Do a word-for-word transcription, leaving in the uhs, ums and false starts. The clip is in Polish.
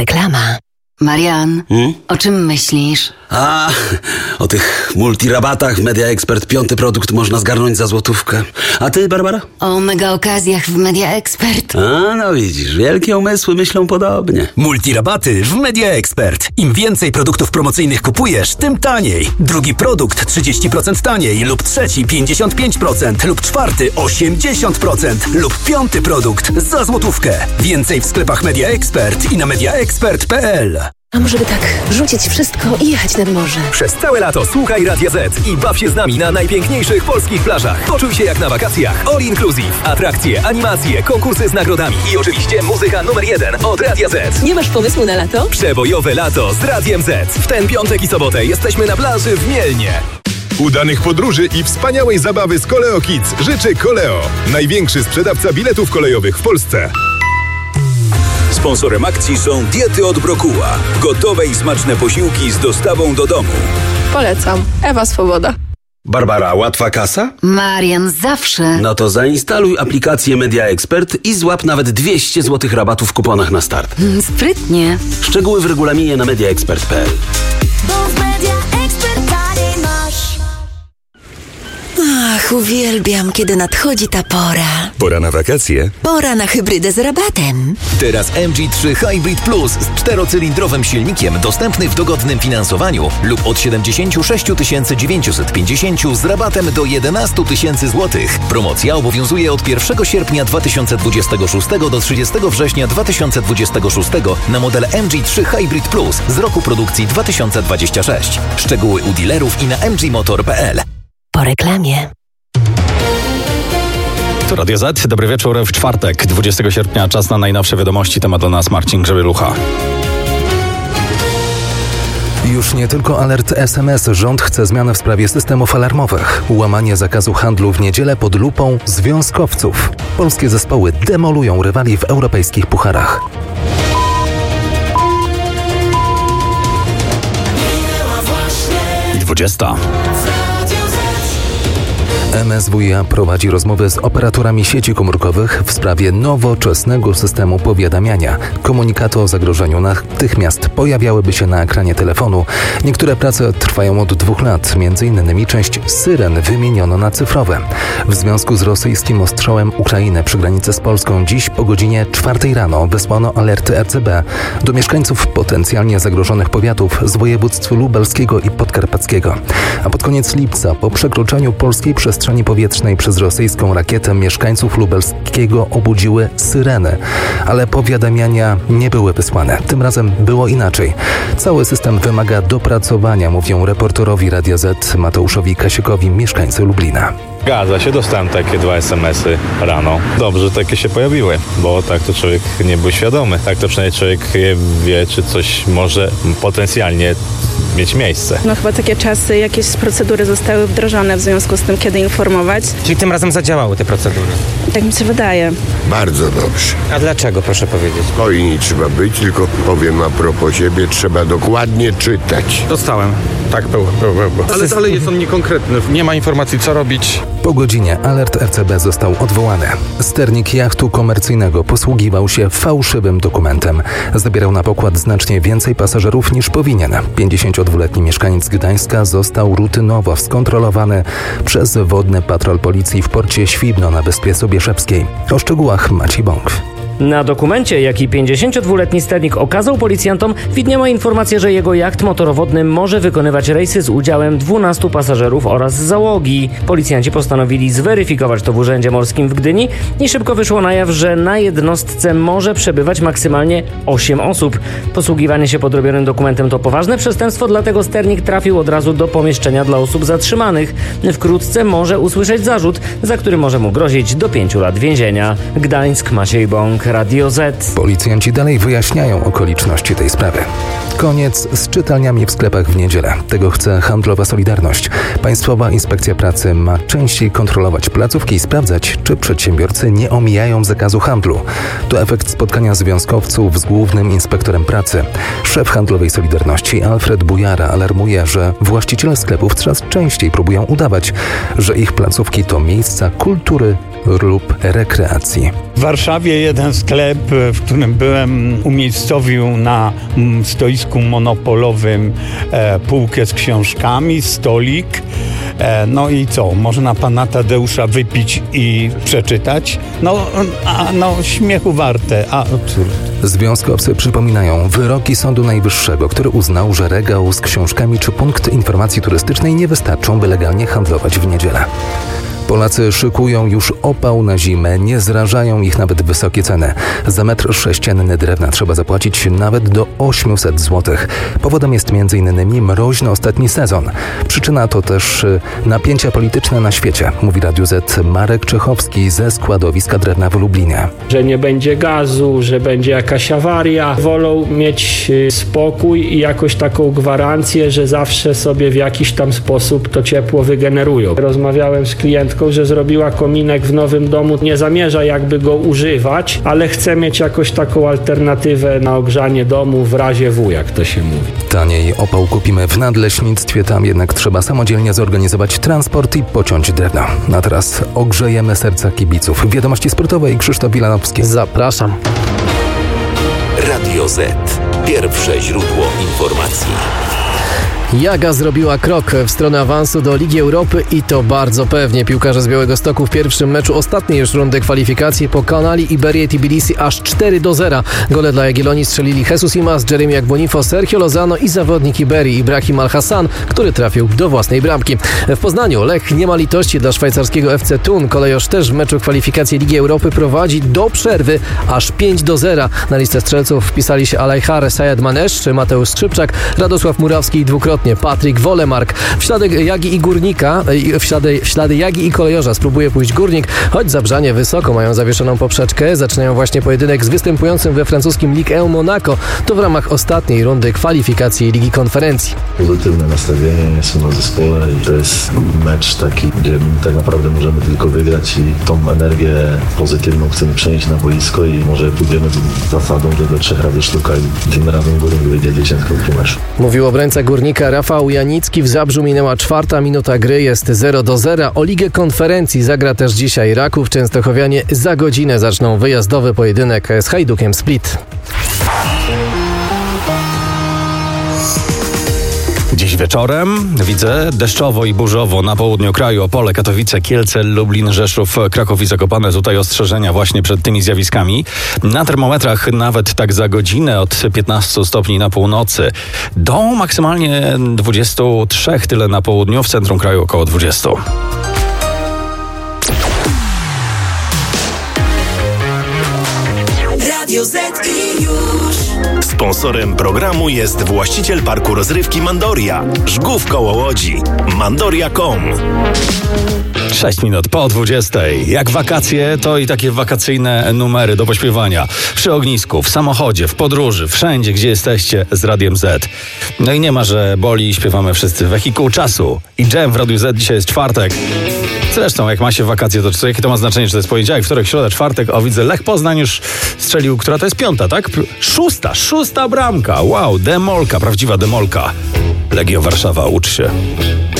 Reklama. Marian, Hmm? o czym myślisz? A, o tych multirabatach w Media Expert. Piąty produkt można zgarnąć za złotówkę. A ty, Barbara? O mega okazjach w Media Expert. A, no widzisz, wielkie umysły myślą podobnie. Multirabaty w Media Expert. Im więcej produktów promocyjnych kupujesz, tym taniej. Drugi produkt trzydzieści procent taniej, lub trzeci pięćdziesiąt pięć procent, lub czwarty osiemdziesiąt procent, lub piąty produkt za złotówkę. Więcej w sklepach Media Expert i na mediaexpert kropka p l. A może by tak rzucić wszystko i jechać nad morze? Przez całe lato słuchaj Radia Z i baw się z nami na najpiękniejszych polskich plażach. Poczuj się jak na wakacjach. All inclusive. Atrakcje, animacje, konkursy z nagrodami i oczywiście muzyka numer jeden od Radia Z. Nie masz pomysłu na lato? Przebojowe lato z Radiem Z. W ten piątek i sobotę jesteśmy na plaży w Mielnie. Udanych podróży i wspaniałej zabawy z Koleo Kids życzy Koleo. Największy sprzedawca biletów kolejowych w Polsce. Sponsorem akcji są diety od Brokuła. Gotowe i smaczne posiłki z dostawą do domu. Polecam. Ewa Swoboda. Barbara, łatwa kasa? Marian, zawsze. No to zainstaluj aplikację Media Expert i złap nawet dwieście złotych rabatu w kuponach na start. Mm, sprytnie. Szczegóły w regulaminie na mediaexpert kropka p l. Ach, uwielbiam, kiedy nadchodzi ta pora. Pora na wakacje. Pora na hybrydę z rabatem. Teraz M G trzy Hybrid Plus z czterocylindrowym silnikiem dostępny w dogodnym finansowaniu lub od siedemdziesiąt sześć tysięcy dziewięćset pięćdziesiąt z rabatem do jedenaście tysięcy złotych. Promocja obowiązuje od pierwszego sierpnia dwa tysiące dwudziestego szóstego do trzydziestego września dwa tysiące dwudziestego szóstego na model M G trzy Hybrid Plus z roku produkcji dwa tysiące dwudziestego szóstego. Szczegóły u dealerów i na m g motor kropka p l. Po reklamie. To Radio Z. Dobry wieczór. W czwartek, dwudziestego sierpnia, czas na najnowsze wiadomości. Temat do nas Marcin Grzebielucha. Już nie tylko alert S M S. Rząd chce zmiany w sprawie systemów alarmowych. Łamanie zakazu handlu w niedzielę pod lupą związkowców. Polskie zespoły demolują rywali w europejskich pucharach. dwudziesta. M S W i A prowadzi rozmowy z operatorami sieci komórkowych w sprawie nowoczesnego systemu powiadamiania. Komunikaty o zagrożeniu natychmiast pojawiałyby się na ekranie telefonu. Niektóre prace trwają od dwóch lat, między innymi część syren wymieniono na cyfrowe. W związku z rosyjskim ostrzałem Ukrainy przy granicy z Polską dziś po godzinie czwartej rano wysłano alerty R C B do mieszkańców potencjalnie zagrożonych powiatów z województw lubelskiego i podkarpackiego. A pod koniec lipca po przekroczeniu polskiej przestrzeni przestrzeni powietrznej przez rosyjską rakietę mieszkańców lubelskiego obudziły syreny, ale powiadamiania nie były wysłane. Tym razem było inaczej. Cały system wymaga dopracowania, mówią reporterowi Radia Z Mateuszowi Kasiekowi mieszkańcy Lublina. Zgadza się, dostałem takie dwa es em esy rano. Dobrze, że takie się pojawiły, bo tak to człowiek nie był świadomy. Tak to przynajmniej człowiek wie, czy coś może potencjalnie mieć miejsce. No chyba takie czasy, jakieś procedury zostały wdrożone w związku z tym, kiedy informować. Czyli tym razem zadziałały te procedury? Tak mi się wydaje. Bardzo dobrze. A dlaczego, proszę powiedzieć? Oj, nie trzeba być, tylko powiem a propos siebie, trzeba dokładnie czytać. Dostałem. Tak, było, było, było. Ale dalej jest on niekonkretny. Nie ma informacji, co robić. Po godzinie alert R C B został odwołany. Sternik jachtu komercyjnego posługiwał się fałszywym dokumentem. Zabierał na pokład znacznie więcej pasażerów niż powinien. pięćdziesięciodwuletni mieszkaniec Gdańska został rutynowo skontrolowany przez wodny patrol policji w porcie Świbno na Wyspie Sobieszewskiej. O szczegółach Maciej Bąk. Na dokumencie, jaki pięćdziesięciodwuletni sternik okazał policjantom, widniała informacja, że jego jacht motorowodny może wykonywać rejsy z udziałem dwunastu pasażerów oraz załogi. Policjanci postanowili zweryfikować to w Urzędzie Morskim w Gdyni i szybko wyszło na jaw, że na jednostce może przebywać maksymalnie osiem osób. Posługiwanie się podrobionym dokumentem to poważne przestępstwo, dlatego sternik trafił od razu do pomieszczenia dla osób zatrzymanych. Wkrótce może usłyszeć zarzut, za który może mu grozić do pięciu lat więzienia. Gdańsk, Maciej Bąk, Radio Z. Policjanci dalej wyjaśniają okoliczności tej sprawy. Koniec z czytelniami w sklepach w niedzielę. Tego chce Handlowa Solidarność. Państwowa Inspekcja Pracy ma częściej kontrolować placówki i sprawdzać, czy przedsiębiorcy nie omijają zakazu handlu. To efekt spotkania związkowców z głównym inspektorem pracy. Szef Handlowej Solidarności Alfred Bujara alarmuje, że właściciele sklepów coraz częściej próbują udawać, że ich placówki to miejsca kultury lub rekreacji. W Warszawie jeden ten sklep, w którym byłem, umiejscowił na stoisku monopolowym e, półkę z książkami, stolik. E, no i co? Można pana Tadeusza wypić i przeczytać? No, a, no śmiechu warte, a absurd. Związkowcy przypominają wyroki Sądu Najwyższego, który uznał, że regał z książkami czy punkt informacji turystycznej nie wystarczą, by legalnie handlować w niedzielę. Polacy szykują już opał na zimę, nie zrażają ich nawet wysokie ceny. Za metr sześcienny drewna trzeba zapłacić nawet do osiemset złotych. Powodem jest między innymi mroźny ostatni sezon. Przyczyna to też napięcia polityczne na świecie, mówi Radiu Z Marek Czechowski ze składowiska drewna w Lublinie. Że nie będzie gazu, że będzie jakaś awaria. Wolą mieć spokój i jakoś taką gwarancję, że zawsze sobie w jakiś tam sposób to ciepło wygenerują. Rozmawiałem z klientką, że zrobiła kominek w nowym domu, nie zamierza jakby go używać, ale chce mieć jakoś taką alternatywę na ogrzanie domu w razie W, jak to się mówi. Taniej opał kupimy w nadleśnictwie, tam jednak trzeba samodzielnie zorganizować transport i pociąć drewno. A teraz ogrzejemy serca kibiców. Wiadomości sportowe i Krzysztof Wilanowski. Zapraszam. Radio Z. Pierwsze źródło informacji. Jaga zrobiła krok w stronę awansu do Ligi Europy i to bardzo pewnie. Piłkarze z Białegostoku w pierwszym meczu ostatniej już rundy kwalifikacji pokonali Iberię Tbilisi aż cztery do zera. Gole dla Jagiellonii strzelili Jesus Imaz, Jeremy Agbonifo, Sergio Lozano i zawodnik Iberii Ibrahim Al-Hassan, który trafił do własnej bramki. W Poznaniu Lech nie ma litości dla szwajcarskiego F C Thun. Kolejorz też w meczu kwalifikacji Ligi Europy prowadzi do przerwy aż pięć do zera. Na listę strzelców wpisali się Alajhar Sayed Manesz, Mateusz Skrzypczak, Radosław Murawski i dwukrotnie Patryk Wolemark. W ślady Jagi i Górnika, w ślady, w ślady Jagi i Kolejorza spróbuje pójść Górnik, choć Zabrzanie wysoko mają zawieszoną poprzeczkę. Zaczynają właśnie pojedynek z występującym we francuskim Ligue jeden Monaco. To w ramach ostatniej rundy kwalifikacji Ligi Konferencji. Pozytywne nastawienie są na zespole i to jest mecz taki, gdzie tak naprawdę możemy tylko wygrać i tą energię pozytywną chcemy przenieść na boisko i może pójdziemy zasadą, że do trzech razy sztuka i tym razem Górnik wyjdzie zwycięsko w tym meczu. Mówił obrońca Górnika Rafał Janicki. W Zabrzu minęła czwarta minuta gry, jest zero do zera. O Ligę Konferencji zagra też dzisiaj Raków. Częstochowianie za godzinę zaczną wyjazdowy pojedynek z Hajdukiem Split. Dziś wieczorem widzę deszczowo i burzowo na południu kraju. Opole, Katowice, Kielce, Lublin, Rzeszów, Kraków i Zakopane. Tutaj ostrzeżenia właśnie przed tymi zjawiskami. Na termometrach nawet tak za godzinę od piętnastu stopni na północy do maksymalnie dwudziestu trzech, tyle na południu, w centrum kraju około dwudziestu. Radio Z i już. Sponsorem programu jest właściciel parku rozrywki Mandoria, Żgów koło Łodzi. Mandoria kropka com. sześć minut po dwudziestej. Jak wakacje, to i takie wakacyjne numery do pośpiewania. Przy ognisku, w samochodzie, w podróży, wszędzie, gdzie jesteście z Radiem Z. No i nie ma, że boli i śpiewamy wszyscy. Wehikuł czasu i dżem w Radiu Z. Dzisiaj jest czwartek. Zresztą, jak ma się wakacje, to co, jakie to ma znaczenie, czy to jest poniedziałek, wtorek, środa, czwartek? O, widzę, Lech Poznań już strzelił, która to jest piąta, tak? Szósta, szósta bramka. Wow, demolka, prawdziwa demolka. Legio Warszawa, ucz się.